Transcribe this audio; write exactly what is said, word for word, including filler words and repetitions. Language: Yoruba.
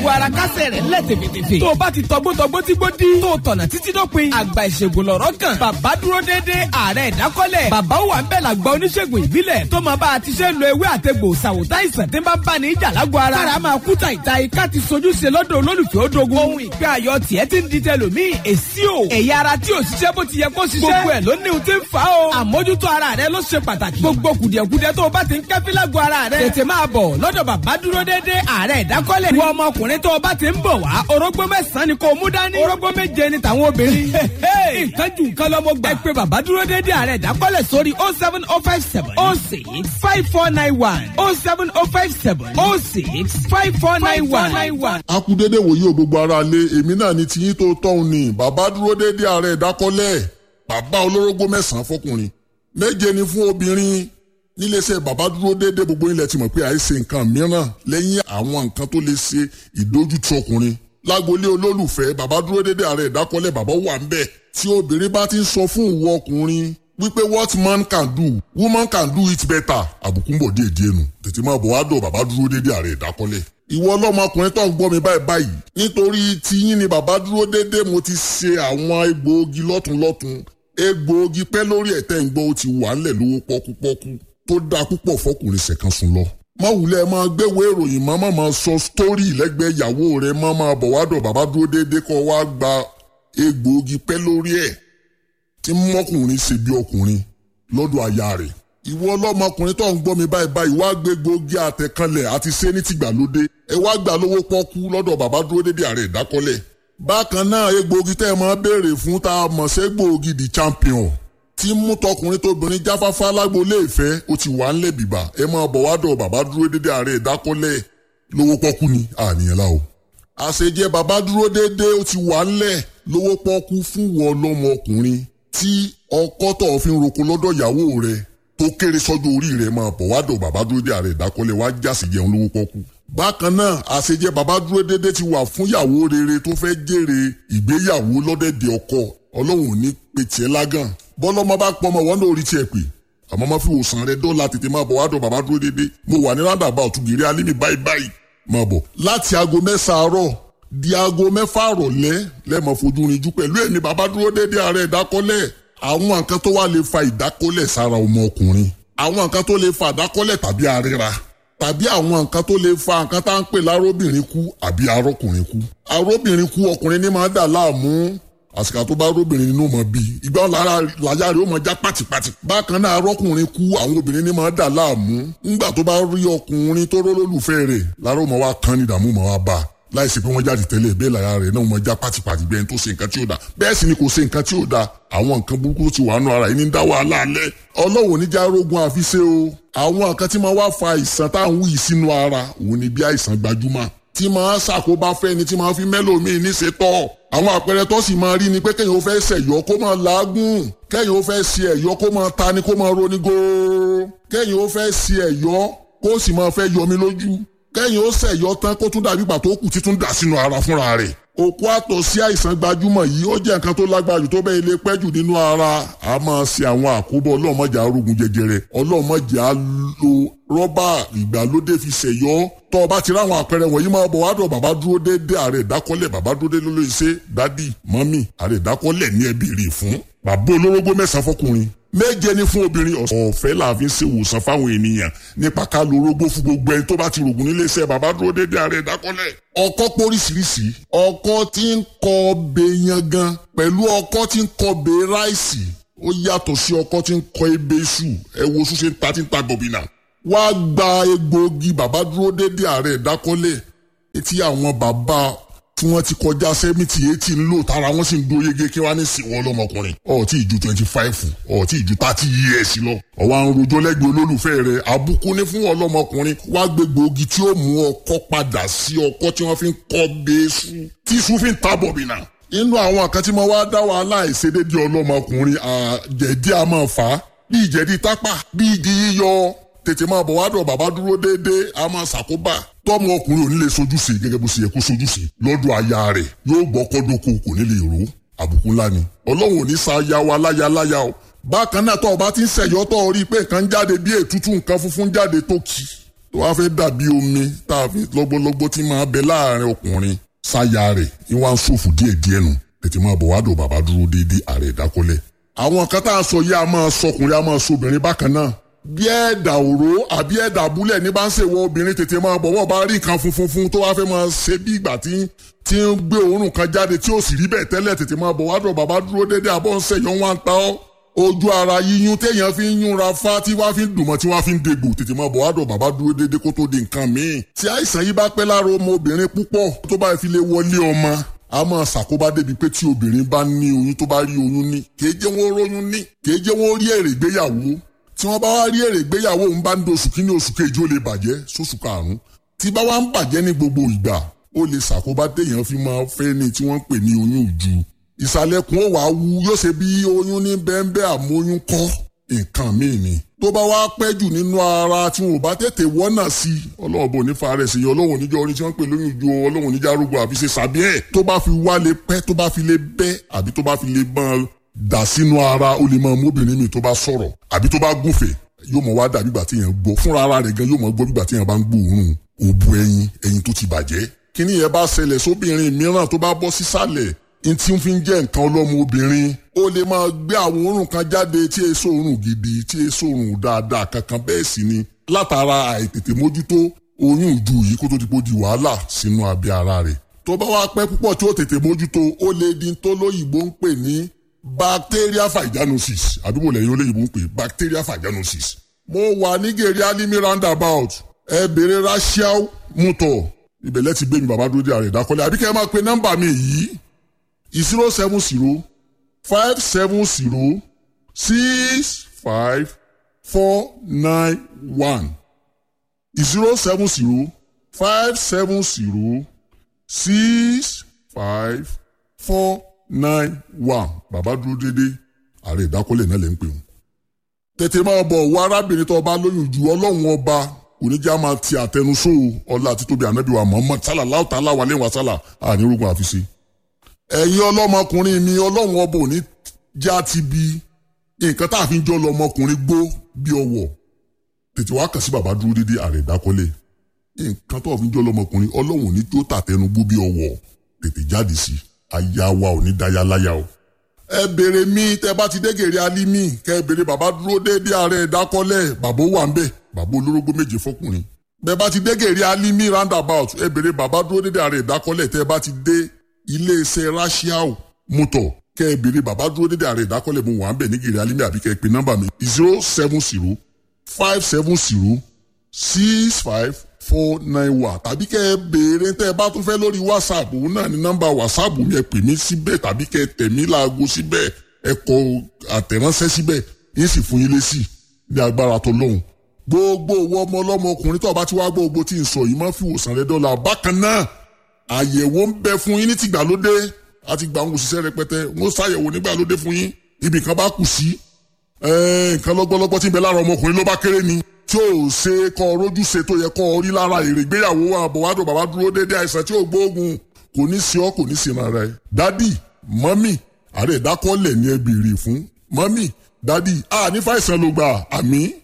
gbogbo ara kásẹ̀ rẹ̀ lẹ̀ tèfètèfè. tó o bá ti tọgbótọgbó tí gbó dín. tó o tọ̀nà títí dópin. àgbà ìṣègùn lọ̀rọ̀ kan. bàbá dúró déédéé ààrẹ ìdákọ́lẹ̀. bàbá wà ń bẹ̀ làgbà oníṣègùn ìbílẹ̀. tó máa bá a ti ṣe lo ewé àtegbò ṣàwòtá ìsàn tí ń bá bá ní ìjà lágbo ara. kára máa kú tàìtàì ká ti sojú ṣe lọ́dọ̀ olólùfẹ́ òdogun. ohun ìgbé ayọ̀ tiẹ̀ ti ń di tẹlòmíì. èsì o. ẹ̀yà ara tí ò ṣiṣẹ́ bó ti yẹ kó ṣiṣẹ́. gbogbo ẹ̀ ló ní ohun tí ń fà á o. àmójútó ara rẹ ló ṣe pàtàkì. gbogbo kùdìẹ̀kudiẹ tó o bá ti ń kẹ́fí lágbo ara rẹ. tètè máa bọ̀ lọ́dọ̀ bàbá dúró déédéé ààrẹ ìdákọ́lẹ̀. wọ ọmọkùnrin tó o bá ti ń bọ̀ wá. orógbó mẹ́sàn-án ni kò mú dání. orógbó méje ni tàwọn obìnrin. nǹkan jù nǹkan lọ́mọ gbà. ẹ pé bàbá dúró déédéé ààrẹ ìdákọ́lẹ̀ sórí oh seven oh five seven oh six five four nine one oh seven oh five seven oh six five four nine one. a kú dédé wòye o gbogbo ara lé èmi náà ni tiyín tó tọ́hún ni bàbá dúró déédéé ààrẹ ìdákọ́lẹ̀ bàbá olórógbó mẹ́sàn-án fọkùnrin méje ni fún obìnrin níléeṣẹ́ bàbá dúró déédéé gbogbo ilẹ̀ ti mọ̀ pé àìsè nǹkan mìíràn lẹ́yìn àwọn nǹkan tó lè ṣe ìdójútì ọkùnrin lágbolé olólùfẹ́ bàbá dúró déédéé ààrẹ ìdákọ́lẹ̀ bàbá wà ń bẹ̀ tí obìnrin bá ti ń sọ fún ìwọ ọkùnrin wípé what man can do woman can do it better àbùkù ń bọ̀ díẹ̀ díẹ̀ nù tètè máa bọ̀ wá dọ̀ bàbá dúró déédéé ààrẹ ìdákọ́lẹ̀ ìwọ ọlọ́mọkùnrin tó ń gbọ́ mi báyìí báyìí nítorí tiyín ni bàbá dúró déédéé mo ti ṣe àwọn egbòogi lọ́tùnlọ́tùn egbòogi pẹ́ lórí ẹ̀tẹ́ ń gbọ́ ó ti wà ńlẹ̀ lówó pọ́kúpọ́kú tó dáa púpọ̀ fọkùnrin ṣẹ̀kan sùn lọ. má wulẹ̀ máa gbéwèé ìròyìn má má máa sọ sítórì lẹ́gbẹ̀ẹ́ ìyàwó rẹ̀ má máa bọ̀ wádọ̀ bàbá dúró déédéé kọ́ wá gba egbòogi pẹ́ lórí ẹ̀ tí mọ́kùnrin ṣe bí ọkùnrin lọ́dọ̀ aya rẹ̀. ìwọ ọlọ́mọkùnrin tó ń gbọ́ mi báyìí báyìí wá gbé egbòogi àtẹ̀kanlẹ̀ àti ṣé ní tìgbàlódé ẹ wá gbà lówó pọ́kú lọ́dọ̀ bàbá dúró déédéé ààrẹ ìdákọ́lẹ̀. bákan náà egbòogi tẹ́ ẹ máa béèrè fún tá a mọ̀ sí egbòogi the champion tí mú tọkùnrin tóbìnrin jáfáfá lágbolé ìfẹ́ ó ti wà ńlẹ̀ bìbà ẹ máa bọ̀ wádọ̀ bàbá dúró déédéé ààrẹ ìdákọ́lẹ̀ lówó pọ́kú ni àníyàn la o. àṣejẹ bàbá dúró déédéé ó ti wà ńlẹ̀ lówó pọ́kú fún wọn lọ́mọkùnrin tí ọkọ tó fi ń roko lọ́dọ̀ ìyàwó rẹ̀ tó kéré sọ́jọ́ orí rẹ̀ máa bọ̀ wádọ̀ bàbá dúró déédéé ààrẹ ìdákọ́lẹ̀ wá jásì jẹun lówó pọ́kú. bákan náà àṣejẹ bàbá dúró déédéé ti wà fún ìyàwó rere tó fẹ́ jèrè ìgbéyàwó lọ́dẹ̀dẹ̀ ọkọ ọlọ́run ò ní pe tiẹ̀ lágàn bọ́lọ́mọ bá pọ̀ ọmọ wọn náà rí tiẹ̀ pé àmọ́ má fi wòsàn rẹ dọ́là tètè máa bọ̀ wádọ̀ bàbá dúró déédéé mo wà ní rádàbà ọ̀túnbìrì alímì báyìí báyìí máa bọ̀ láti aago mẹ́sàn-án àárọ̀ di aago mẹ́fà àrọ̀lẹ́ lẹ́ẹ̀mọ́ fojú rinjú pẹ̀lú ẹ̀mí bàbá dúró déédéé ààrẹ ìdákọ́lẹ̀ àwọn nǹkan tó wà lè fa ìdákọ́lẹ̀ sára ọmọ ọkùnrin àwọn nǹkan tó lè fa ìdákọ́lẹ̀ tàbí àríra tàbí àwọn nǹkan tó lè fa nǹkan tá à ń pè láróbìnrin kú àbí arọ́kùnrin kú aróbìnrin kú ọkùnrin ní máa dà láàmú àsìkò tó bá róbìnrin nínú mọ̀ bí ìgbà lára làyà rẹ̀ ó mọ̀ já pàtìpàtì. bákan náà arọ́kùnrin kú àwọn obìnrin ní máa dà láàmú ńgbà tó bá rí ọkùnrin tó rólólùfẹ́ rẹ̀ lára ó mọ̀ wá kán ní ìdààmú mọ̀ wá bá a láìsí pé wọ́n jáde tẹ́lẹ̀ bẹ́ẹ̀ láyà rẹ̀ náà mọ̀ já pàtìpàtì bẹ́ẹ̀ tó ṣe nǹkan tí ò da bẹ́ẹ̀ sì ni kò ṣe nǹkan tí ò da àwọn nǹkan burúkú ti wà nù ara yìí ní dá wàhálà alẹ́ ọlọ́wọ́ níjà rógun àfiṣe o àwọn nǹkan tí máa wá fa àìsàn táwọn wù yìí sínú ara òun ni bí àìsàn gbajúmọ̀ tí máa ṣàkóbá fẹ́ni tí máa fi mẹ́lòmíì níṣe tọ́ àwọn àpẹẹrẹ tó sì máa rí ni pé kéèyàn ó fẹ́ ṣẹ̀yọ́ kó máa làágùn kéèyàn ó fẹ́ ṣe ẹ̀yọ́ kó máa ta ni kó máa roni góòrò kéèyàn ó fẹ́ ṣe ẹ̀yọ́ kó sì máa fẹ́ yọmi lójú kéèyàn ó ṣẹ̀yọ́ tán kó tún dàbí ìgbà tó kù títún dà sínú ara fúnra rẹ̀. òkú àtọ̀ sí àìsàn gbajúmọ̀ yìí ó jẹ́ nǹkan tó lágbára jù tó bẹ́ẹ̀ lè pẹ́ jù nínú ara a máa ṣe àwọn àkóbọ̀ ọlọ́mọjà arógun jẹjẹrẹ ọlọ́mọjà lo rọ́bà ìgbàlódé fi ṣẹ̀yọ́ tó o bá ti ráwọn àpẹẹrẹ wọ̀nyí máa bọ̀ wádọ̀ bàbá dúró déédéé ààrẹ ìdákọ́lẹ̀ bàbá dúró déédéé ló lè ṣe dádì mọ́mì ààrẹ ìdákọ́lẹ̀ ní ẹbí rè fún bàbá olórógbó mẹ́sàn-án fọkùnrin méje ní fún obìnrin ọ̀fẹ́ làáfin ṣe wòsàn fáwọn ènìyàn nípa ká lo orógbó fún gbogbo ẹni tó bá ti rògùn nílé iṣẹ́ bàbá dúró déédéé ààrẹ ìdákọ́lẹ̀. ọkọ́ póríṣiríṣi ọkọ́ tí ń kọ ọbẹ̀ yangan pẹ̀lú ọkọ́ tí ń kọ ọbẹ̀ ráìsì ó yàtọ̀ sí ọkọ́ tí ń kọ ebè iṣu ẹ wo ṣúṣe ń ta tí ń ta bọ̀bìnà. wá gba egbòogi bàbá dúró déédéé ààrẹ ìdákọ́lẹ̀ etí àwọn bàbá tí wọ́n ti kọjá seventy eighty ń lò tára wọ́n sì ń dó yege kí wọ́n ní sìn wọ́n lọ́mọkùnrin ọ̀ọ́tí ìju twenty five ọ̀ọ́tí ìju thirty years lọ. ọ̀wá ń rojọ́ lẹ́gbẹ̀ẹ́ olólùfẹ́ rẹ̀ àbùkù ní fún wọn lọ́mọkùnrin wá gbé gbòógì tí ó mú ọkọ́ padà sí ọkọ́ tí wọ́n fi ń kọ́ bẹ́ẹ̀sù tí iṣu fi ń ta bọ̀bìnà. inú àwọn kan tí mo wá dá wàhálà ìṣedédé ọlọ́mọkùnrin àjẹ̀dí a máa fà á bí ìjẹ̀dí tápà bí ìdí yíyọ tètè máa bọ̀ wádọ̀ bàbá dúró déédéé a máa ṣàkóbá tọ́mọ ọkùnrin ò ní lè sojúṣe gẹ́gẹ́ bó ṣe yẹ kó sojúṣe lọ́dọ̀ aya rẹ̀ yóò gbọ́ kọ́dọ̀kọ kò ní lè ró àbùkù ńlá ni ọlọ́run ò ní sa aya wa láya láya o. bákan náà tọ́ ọ bá ti ń ṣẹ̀yọ́ tọ́ ọ rí i pé nǹkan jáde bí ètútù nǹkan funfun jáde tó kì tó wá fẹ́ dàbí omi tá a fi lọ́gbọ́lọ́gbọ́ tí máa bẹ láàrin ọkùnrin sáyà rẹ̀ ní wọ́n á ṣòfò díẹ̀díẹ̀ nù tètè máa bọ̀ wá dò bàbá dúró déédéé ààrẹ ìdákọ́lẹ̀. àwọn kan tá a sọ yìí a máa sọkùnrin a máa sọbìnrin bákan náà bí ẹ̀dà òró àbí ẹ̀dà abúlẹ̀ ní bá ń ṣèwọ obìnrin tètè máa bọ̀ wọ́n bá rí nǹkan funfun fún tó wá fẹ́ máa ṣe bí ìgbà tí tí ń gbé òórùn kan jáde tí ó sì rí bẹ́ẹ̀ tẹ́lẹ̀ tètè máa bọ̀ wá dò bàbá dúró déédéé àbọ̀ ń ṣẹ̀yọ́ wọn ta ọ́ ojú ara yíyún téèyàn fi ń yúnra fá tí wọ́n fi ń dùnmọ́ tí wọ́n fi ń degbò tètè máa bọ̀ wá dọ̀ bàbá dúró déédéé kó tó di nǹkan míì. tí àìsàn yìí bá pẹ́ lára ọmọ obìnrin púpọ̀ tó bá fi lè wọlé ọmọ a máa ṣàkóbá débi pé tí obìnrin bá ní oyún tó bá rí oyún ní kèé jẹ́ wọ́n róyún ní kèé jẹ́ wọ́n rí èrè gbéyàwó tí wọ́n bá wá rí èrè gbéyàwó ń bá ń do oṣù kínní oṣù kejì ó lè bàjẹ́ sóṣù karùn-ún tí bá wá ń bàjẹ́ ní gbogbo ìgbà ó lè ṣàkóbá téèyàn fi máa fẹ́ ní tí wọ́n ń pè ní oyún ìju ìsàlẹ̀kùn ó wàá wú yóò ṣe bí oyún ní bẹ́ńbẹ́ àmóyún kọ́ nǹkan míì ni tó bá wá pẹ́ jù nínú ara tí wọn ò bá tètè wọ́nà sí i ọlọ́run bò ní farẹ̀ sí i ọlọ́run níjọ́ orin tí wọ́n ń pè lóyún ju ọlọ́run níjà arúgbó àfi ṣe sàbí ẹ̀ tó bá fi wá lè pẹ́ tó bá fi lè bẹ́ àbí tó bá fi lè bọ́n dà sínú ara ó lè máa mú obìnrin mi tó bá sọ̀rọ̀ àbí tó bá gúnfẹ̀ yóò mọ̀ wá dàbí ìgbà tí yẹn gbọ́ fúnra ara rẹ̀ gan yóò mọ̀ gbọ́ bí ìgbà tí yẹn bá ń gbóòórùn òbu ẹyin ẹyin tó ti bàjẹ́ kíní yẹn bá ṣẹlẹ̀ sóbìnrin mìíràn tó bá bọ́ sísàlẹ̀ ntí ń fi ń jẹ́ nǹkan ọlọ́mọ obìnrin ó lè máa gbé àwọn òórùn kan jáde tí èso òórùn gidi tí èso òórùn dáadáa kankan bẹ́ẹ̀ sì ni látara àìtètè mójútó oyún ìju yìí kó tó ti kó di wàhálà sínú abẹ́ ara rẹ̀ tó bá wá pẹ́ púpọ̀ tí ó tètè mójútó ó lè di tó lóyìnbó ń pè ní bacteria vaginosis àdúgbò lẹ́yìn olóyìnbó ń pè bacteria vaginosis. mo wà ní gèrè alimi roundabout ẹ bèrè rachel mutor ibẹ̀lẹ̀ ti gbé mi bàbá dúró dé ààrẹ ìdákọ́lẹ̀ àbíkẹ́ máa pe nọ́mbà mi yìí zero seven zero five seven zero six five four nine one zero seven zero five seven zero six five four nine one bàbá dúró dédé ààrẹ ìdákọ́lẹ̀ náà lè ń pè wọ́n. tètè máa bọ̀ wọ arábìnrin tó bá lóyún ju ọlọ́run ọba oníjà máa ti àtẹnusó ọlá àti tóbi ànábì wa Muhammad sallallahu ta'ala alaihi wa sallam ànírúgbọ̀n àfiṣe. ẹ̀yin ọlọ́mọkùnrin mi ọlọ́run ọba òní já ti bi nǹkan tá a fi ń jọ lọmọkùnrin gbó bí ọwọ́ tètè wá kàn sí bàbá dúró dédé ààrẹ ìdákọ́lẹ̀ nǹkan tó fi ń jọ lọmọkùnrin ọlọ́run òní tó tàtẹnu gbó bí ọwọ́ tètè jáde sí aya wa òní dáyà láyà o. ẹ bèrè mi tẹ bá ti dé gèrè alimi kẹ bèrè bàbá dúró dédé ààrẹ ìdákọ́lẹ̀ bàbá wà ń bẹ̀ bàbá olórógbó méje fọkùnrin. bẹ bá ti dé gèrè alimi roundabout ẹ bèrè bàbá dúró dédé ààrẹ ìdákọ́lẹ̀ tẹ bá ti dé iléeṣẹ́ rachel mutor kẹ́ ẹ béèrè bàbá dúró dédé ààrẹ ìdákọ́lẹ̀ mo wà ń bẹ̀ ní gèrè alimi àbí kẹ́ ẹ pe nọ́mbà mi zero seven zero five seven zero six five four nine one tàbí kẹ́ ẹ béèrè tẹ́ ẹ bá tún fẹ́ lórí whatsapp òun náà ní nọ́mbà whatsapp mi ẹ pè mí síbẹ̀ tàbí kẹ́ ẹ tẹ̀ mí láago síbẹ̀ ẹ kọ àtẹ̀ránṣẹ́ síbẹ̀ yín sì fún yín lésì ní agbára tó lóhùn. gbogbo owó ọmọ ọlọ́mọ ọkùnrin tó bá ti wá gbogbo tí ń sọ yìí má fi wòsàn rẹ dọ́là bákan náà àyẹ̀wò ń bẹ fún yín ní tìgbàlódé àti gbà ń òṣìṣẹ́ rẹpẹtẹ wọ́n ṣàyẹ̀wò nígbàlódé fún yín ibì kan bá kù sí nǹkan lọ́gbọ́lọ́gbọ́ tí ń bẹ lára ọmọkùnrin ló bá kéré ni tí ò ṣe kọ́ rójú ṣe tó yẹ kọ́ rí lára èrè ìgbéyàwó àbọ̀wádọ̀ bàbá dúró déédéé àìsàn tí ò gbóògùn kò ní sí ọ kò ní sí ara ẹ. dádì mọ́mì ààrẹ ìdákọ́lẹ̀ ni ẹ béèrè fún mọ́mì dádì a ní fàìsàn ló gbà àmì